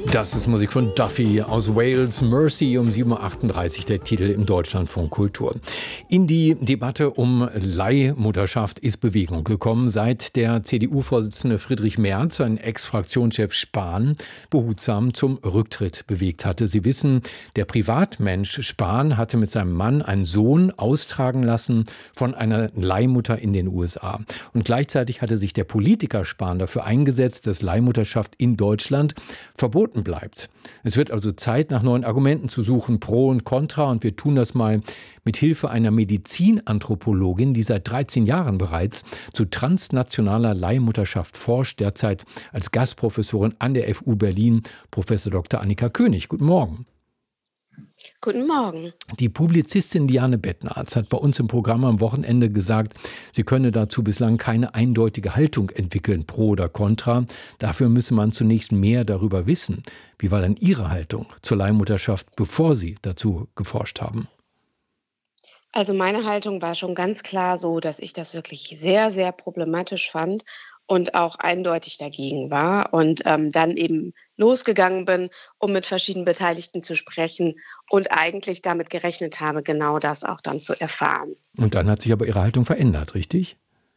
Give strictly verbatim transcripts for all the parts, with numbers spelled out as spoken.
Das ist Musik von Duffy aus Wales, Mercy um sieben Uhr achtunddreißig, der Titel im Deutschlandfunk Kultur. In die Debatte um Leihmutterschaft ist Bewegung gekommen, seit der C D U-Vorsitzende Friedrich Merz seinen Ex-Fraktionschef Spahn behutsam zum Rücktritt bewegt hatte. Sie wissen, der Privatmensch Spahn hatte mit seinem Mann einen Sohn austragen lassen von einer Leihmutter in den U S A. Und gleichzeitig hatte sich der Politiker Spahn dafür eingesetzt, dass Leihmutterschaft in Deutschland verboten bleibt. Es wird also Zeit, nach neuen Argumenten zu suchen, pro und contra, und wir tun das mal mit Hilfe einer Medizinanthropologin, die seit dreizehn Jahren bereits zu transnationaler Leihmutterschaft forscht, derzeit als Gastprofessorin an der F U Berlin, Professor Doktor Annika König. Guten Morgen. Guten Morgen. Die Publizistin Diane Bettnarz hat bei uns im Programm am Wochenende gesagt, sie könne dazu bislang keine eindeutige Haltung entwickeln, pro oder contra. Dafür müsse man zunächst mehr darüber wissen. Wie war denn Ihre Haltung zur Leihmutterschaft, bevor Sie dazu geforscht haben? Also meine Haltung war schon ganz klar so, dass ich das wirklich sehr, sehr problematisch fand und auch eindeutig dagegen war und ähm, dann eben losgegangen bin, um mit verschiedenen Beteiligten zu sprechen und eigentlich damit gerechnet habe, genau das auch dann zu erfahren. Und dann hat sich aber Ihre Haltung verändert, richtig?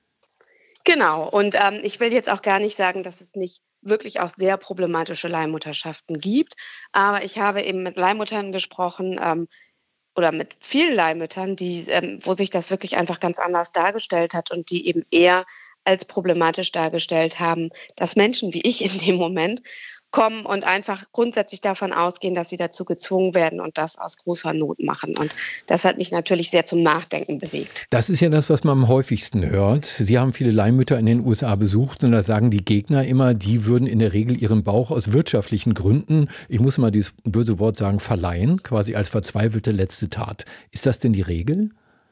Genau. Und ähm, ich will jetzt auch gar nicht sagen, dass es nicht wirklich auch sehr problematische Leihmutterschaften gibt. Aber ich habe eben mit Leihmuttern gesprochen, ähm, oder mit vielen Leihmüttern, die, ähm, wo sich das wirklich einfach ganz anders dargestellt hat und die eben eher als problematisch dargestellt haben, dass Menschen wie ich in dem Moment kommen und einfach grundsätzlich davon ausgehen, dass sie dazu gezwungen werden und das aus großer Not machen. Und das hat mich natürlich sehr zum Nachdenken bewegt. Das ist ja das, was man am häufigsten hört. Sie haben viele Leihmütter in den U S A besucht und da sagen die Gegner immer, die würden in der Regel ihren Bauch aus wirtschaftlichen Gründen, ich muss mal dieses böse Wort sagen, verleihen, quasi als verzweifelte letzte Tat. Ist das denn die Regel?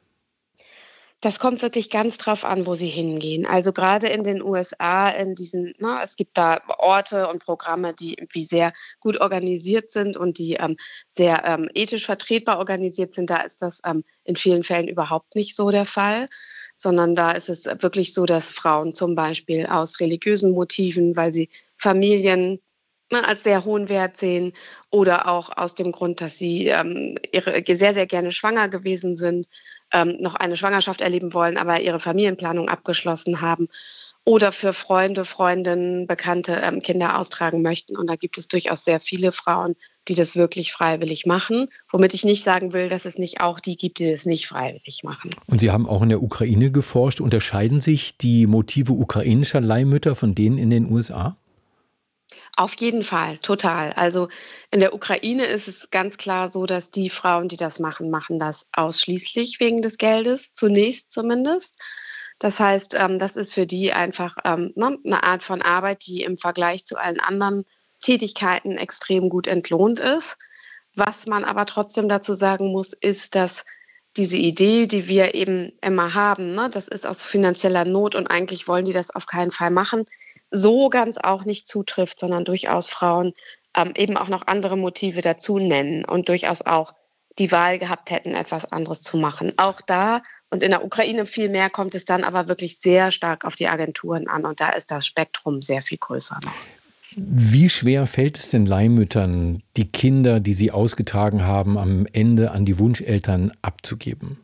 Das kommt wirklich ganz drauf an, wo sie hingehen. Also gerade in den U S A, in diesen, ne, es gibt da Orte und Programme, die irgendwie sehr gut organisiert sind und die ähm, sehr ähm, ethisch vertretbar organisiert sind. Da ist das ähm, in vielen Fällen überhaupt nicht so der Fall, sondern da ist es wirklich so, dass Frauen zum Beispiel aus religiösen Motiven, weil sie Familien ne, als sehr hohen Wert sehen oder auch aus dem Grund, dass sie ähm, ihre, sehr, sehr gerne schwanger gewesen sind, ähm, noch eine Schwangerschaft erleben wollen, aber ihre Familienplanung abgeschlossen haben oder für Freunde, Freundinnen, Bekannte ähm, Kinder austragen möchten. Und da gibt es durchaus sehr viele Frauen, die das wirklich freiwillig machen, womit ich nicht sagen will, dass es nicht auch die gibt, die das nicht freiwillig machen. Und Sie haben auch in der Ukraine geforscht. Unterscheiden sich die Motive ukrainischer Leihmütter von denen in den U S A? Auf jeden Fall, total. Also in der Ukraine ist es ganz klar so, dass die Frauen, die das machen, machen das ausschließlich wegen des Geldes, zunächst zumindest. Das heißt, ähm, das ist für die einfach ähm, ne, eine Art von Arbeit, die im Vergleich zu allen anderen Tätigkeiten extrem gut entlohnt ist. Was man aber trotzdem dazu sagen muss, ist, dass diese Idee, die wir eben immer haben, ne, das ist aus finanzieller Not und eigentlich wollen die das auf keinen Fall machen, so ganz auch nicht zutrifft, sondern durchaus Frauen ähm, eben auch noch andere Motive dazu nennen und durchaus auch die Wahl gehabt hätten, etwas anderes zu machen. Auch da und in der Ukraine viel mehr kommt es dann aber wirklich sehr stark auf die Agenturen an und da ist das Spektrum sehr viel größer noch. Wie schwer fällt es den Leihmüttern, die Kinder, die sie ausgetragen haben, am Ende an die Wunscheltern abzugeben?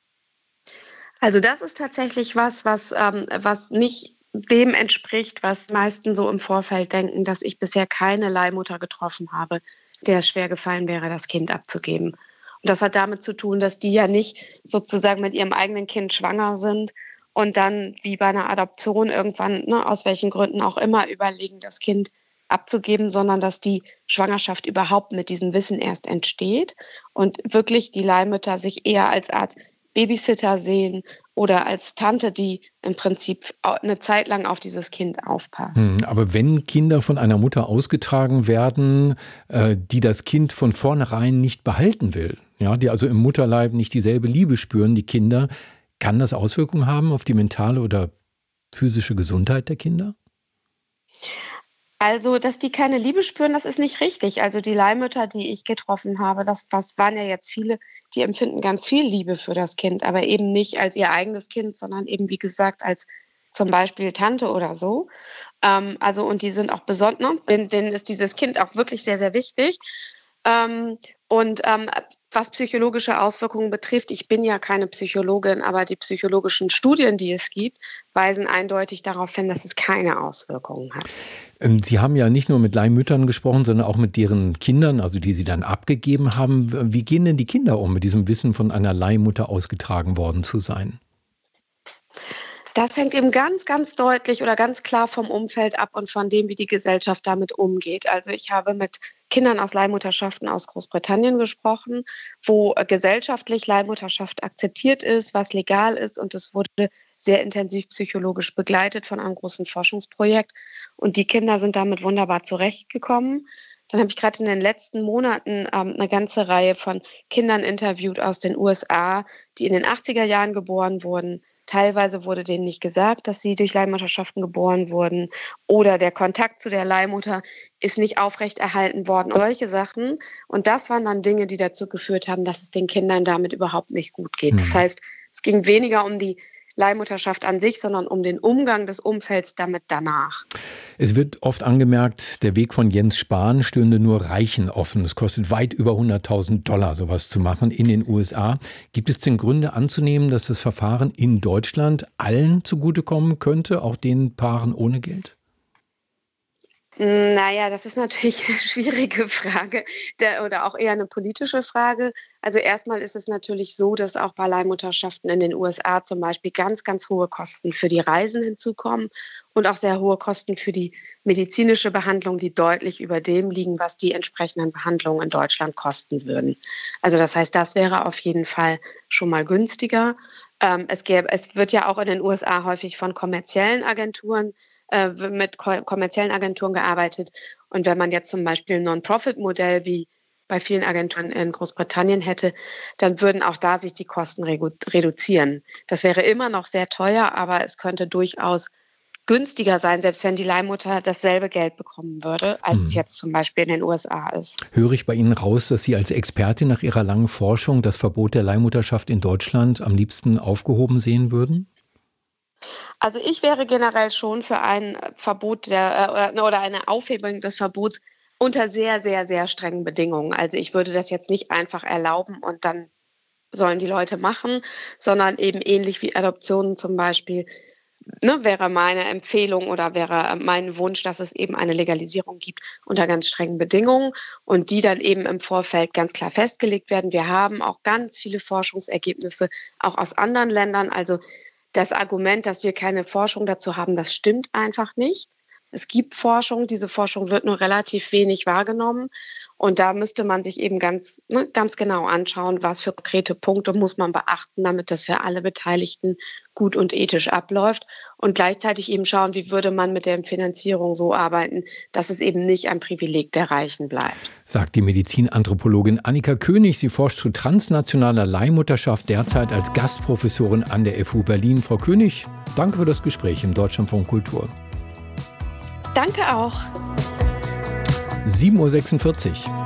Also das ist tatsächlich was, was, ähm, was nicht dem entspricht, was meisten so im Vorfeld denken, dass ich bisher keine Leihmutter getroffen habe, der es schwer gefallen wäre, das Kind abzugeben. Und das hat damit zu tun, dass die ja nicht sozusagen mit ihrem eigenen Kind schwanger sind und dann wie bei einer Adoption irgendwann, ne, aus welchen Gründen auch immer, überlegen, das Kind abzugeben, sondern dass die Schwangerschaft überhaupt mit diesem Wissen erst entsteht und wirklich die Leihmütter sich eher als Art Babysitter sehen oder als Tante, die im Prinzip eine Zeit lang auf dieses Kind aufpasst. Hm, aber wenn Kinder von einer Mutter ausgetragen werden, äh, die das Kind von vornherein nicht behalten will, ja, die also im Mutterleib nicht dieselbe Liebe spüren, die Kinder, kann das Auswirkungen haben auf die mentale oder physische Gesundheit der Kinder? Also, dass die keine Liebe spüren, das ist nicht richtig. Also die Leihmütter, die ich getroffen habe, das, das waren ja jetzt viele, die empfinden ganz viel Liebe für das Kind, aber eben nicht als ihr eigenes Kind, sondern eben, wie gesagt, als zum Beispiel Tante oder so. Ähm, also und die sind auch besonders, denen, denen ist dieses Kind auch wirklich sehr, sehr wichtig. Ähm, und ähm, was psychologische Auswirkungen betrifft, ich bin ja keine Psychologin, aber die psychologischen Studien, die es gibt, weisen eindeutig darauf hin, dass es keine Auswirkungen hat. Ähm, Sie haben ja nicht nur mit Leihmüttern gesprochen, sondern auch mit deren Kindern, also die Sie dann abgegeben haben. Wie gehen denn die Kinder um, mit diesem Wissen von einer Leihmutter ausgetragen worden zu sein? Das hängt eben ganz, ganz deutlich oder ganz klar vom Umfeld ab und von dem, wie die Gesellschaft damit umgeht. Also ich habe mit Kindern aus Leihmutterschaften aus Großbritannien gesprochen, wo äh, gesellschaftlich Leihmutterschaft akzeptiert ist, was legal ist, und es wurde sehr intensiv psychologisch begleitet von einem großen Forschungsprojekt. Und die Kinder sind damit wunderbar zurechtgekommen. Dann habe ich gerade in den letzten Monaten ähm, eine ganze Reihe von Kindern interviewt aus den U S A, die in den achtziger Jahren geboren wurden. Teilweise wurde denen nicht gesagt, dass sie durch Leihmutterschaften geboren wurden, oder der Kontakt zu der Leihmutter ist nicht aufrechterhalten worden. Solche Sachen. Und das waren dann Dinge, die dazu geführt haben, dass es den Kindern damit überhaupt nicht gut geht. Das heißt, es ging weniger um die Leihmutterschaft an sich, sondern um den Umgang des Umfelds damit danach. Es wird oft angemerkt, der Weg von Jens Spahn stünde nur Reichen offen. Es kostet weit über hunderttausend Dollar, sowas zu machen in den U S A. Gibt es denn Gründe anzunehmen, dass das Verfahren in Deutschland allen zugutekommen könnte, auch den Paaren ohne Geld? Naja, das ist natürlich eine schwierige Frage der, oder auch eher eine politische Frage. Also erstmal ist es natürlich so, dass auch bei Leihmutterschaften in den U S A zum Beispiel ganz, ganz hohe Kosten für die Reisen hinzukommen und auch sehr hohe Kosten für die medizinische Behandlung, die deutlich über dem liegen, was die entsprechenden Behandlungen in Deutschland kosten würden. Also das heißt, das wäre auf jeden Fall schon mal günstiger. Ähm, es, gäbe, es wird ja auch in den U S A häufig von kommerziellen Agenturen, äh, mit ko- kommerziellen Agenturen gearbeitet. Und wenn man jetzt zum Beispiel ein Non-Profit-Modell wie bei vielen Agenturen in Großbritannien hätte, dann würden auch da sich die Kosten regu- reduzieren. Das wäre immer noch sehr teuer, aber es könnte durchaus günstiger sein, selbst wenn die Leihmutter dasselbe Geld bekommen würde, als es jetzt zum Beispiel in den U S A ist. Höre ich bei Ihnen raus, dass Sie als Expertin nach Ihrer langen Forschung das Verbot der Leihmutterschaft in Deutschland am liebsten aufgehoben sehen würden? Also ich wäre generell schon für ein Verbot der, äh, oder eine Aufhebung des Verbots unter sehr, sehr, sehr strengen Bedingungen. Also ich würde das jetzt nicht einfach erlauben und dann sollen die Leute machen, sondern eben ähnlich wie Adoptionen zum Beispiel, ne, wäre meine Empfehlung oder wäre mein Wunsch, dass es eben eine Legalisierung gibt unter ganz strengen Bedingungen und die dann eben im Vorfeld ganz klar festgelegt werden. Wir haben auch ganz viele Forschungsergebnisse, auch aus anderen Ländern. Also das Argument, dass wir keine Forschung dazu haben, das stimmt einfach nicht. Es gibt Forschung, diese Forschung wird nur relativ wenig wahrgenommen. Und da müsste man sich eben ganz, ne, ganz genau anschauen, was für konkrete Punkte muss man beachten, damit das für alle Beteiligten gut und ethisch abläuft. Und gleichzeitig eben schauen, wie würde man mit der Finanzierung so arbeiten, dass es eben nicht ein Privileg der Reichen bleibt. Sagt die Medizinanthropologin Annika König. Sie forscht zu transnationaler Leihmutterschaft, derzeit als Gastprofessorin an der F U Berlin. Frau König, danke für das Gespräch im Deutschlandfunk Kultur. Danke auch. sieben Uhr sechsundvierzig.